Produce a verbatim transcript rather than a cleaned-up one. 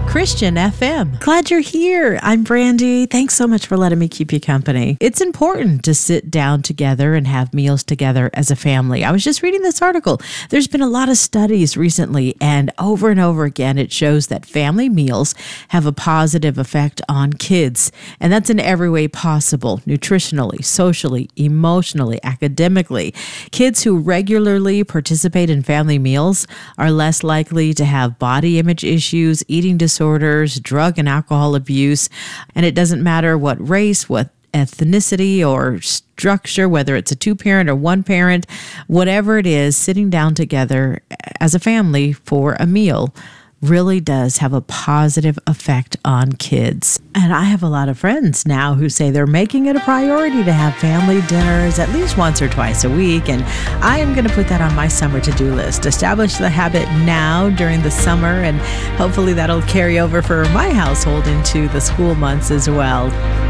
Christian F M. Glad you're here. I'm Brandy. Thanks so much for letting me keep you company. It's important to sit down together and have meals together as a family. I was just reading this article. There's been a lot of studies recently, and over and over again, it shows that family meals have a positive effect on kids. And that's in every way possible, nutritionally, socially, emotionally, academically. Kids who regularly participate in family meals are less likely to have body image issues, eating disorders, drug and alcohol abuse, and it doesn't matter what race, what ethnicity or structure, whether it's a two-parent or one-parent, whatever it is, sitting down together as a family for a meal really does have a positive effect on kids. And I have a lot of friends now who say they're making it a priority to have family dinners at least once or twice a week. And I am going to put that on my summer to-do list. Establish the habit now during the summer, and hopefully that'll carry over for my household into the school months as well.